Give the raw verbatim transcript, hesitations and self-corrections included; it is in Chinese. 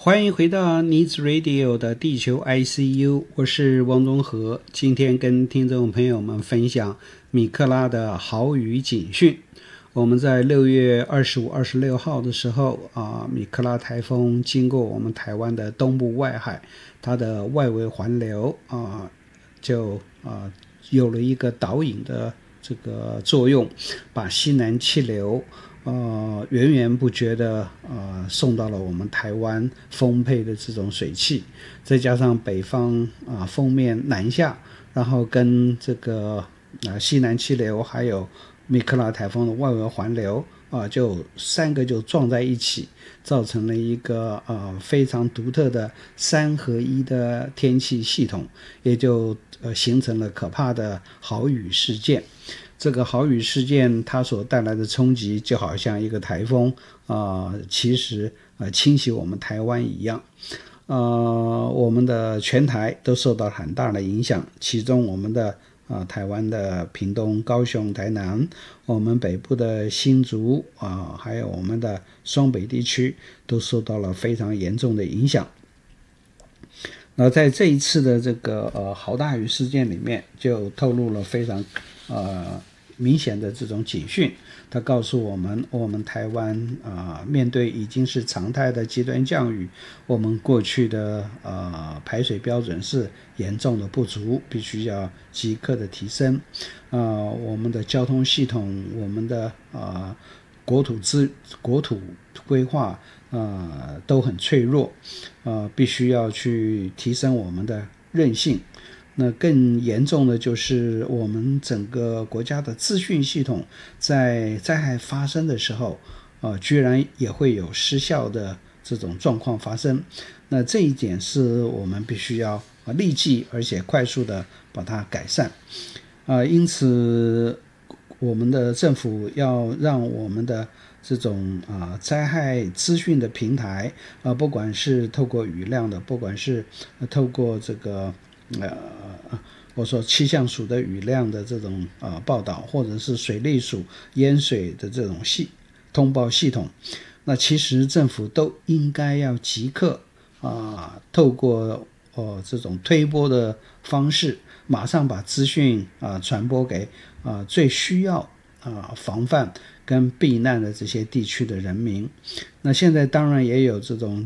欢迎回到 Needs Radio 的地球 I C U， 我是王宗和。今天跟听众朋友们分享米克拉的豪雨警讯。我们在六月二十五、二十六号的时候啊，米克拉台风经过我们台湾的东部外海，它的外围环流啊，就啊有了一个导引的这个作用，把西南气流呃，源源不绝的呃送到了我们台湾丰沛的这种水汽，再加上北方啊、呃、锋面南下，然后跟这个啊、呃、西南气流还有米克拉台风的外围环流啊、呃，就三个就撞在一起，造成了一个呃非常独特的三合一的天气系统，也就呃形成了可怕的豪雨事件。这个豪雨事件它所带来的冲击就好像一个台风啊、呃，其实呃侵袭我们台湾一样，呃，我们的全台都受到很大的影响，其中我们的啊、呃、台湾的屏东、高雄、台南，我们北部的新竹啊、呃，还有我们的双北地区都受到了非常严重的影响。那在这一次的这个呃豪大雨事件里面，就透露了非常呃明显的这种警讯。它告诉我们，我们台湾啊、呃、面对已经是常态的极端降雨，我们过去的呃排水标准是严重的不足，必须要即刻的提升。啊、呃，我们的交通系统，我们的啊、呃、国土资国土规划。呃，都很脆弱，呃，必须要去提升我们的韧性。那更严重的就是我们整个国家的资讯系统在灾害发生的时候，呃，居然也会有失效的这种状况发生。那这一点是我们必须要立即而且快速的把它改善。呃，因此我们的政府要让我们的这种啊、呃、灾害资讯的平台啊、呃，不管是透过雨量的，不管是、呃、透过这个呃我说气象署的雨量的这种啊、呃、报道，或者是水利署淹水的这种系通报系统，那其实政府都应该要即刻啊、呃、透过哦这种推播的方式，马上把资讯啊、呃、传播给啊、呃、最需要啊、防范跟避难的这些地区的人民。那现在当然也有这种